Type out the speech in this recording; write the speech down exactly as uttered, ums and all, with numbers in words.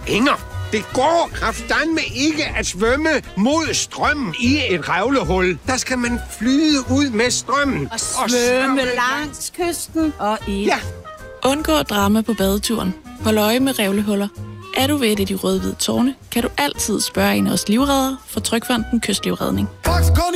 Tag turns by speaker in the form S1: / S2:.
S1: Inger, det går kraftedeme ikke at svømme mod strømmen i et revlehul. Der skal man flyde ud med strømmen.
S2: Og svømme langs kysten og i...
S1: Ja.
S3: Undgå drama på badeturen. Hold øje med revlehuller. Er du ved et af de røde-hvide tårne, kan du altid spørge en af os livreddere for Trygfonden Kystlivredning.